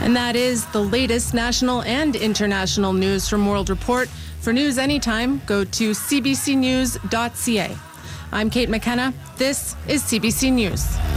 And that is the latest national and international news from World Report. For news anytime, go to cbcnews.ca. I'm Kate McKenna. This is CBC News.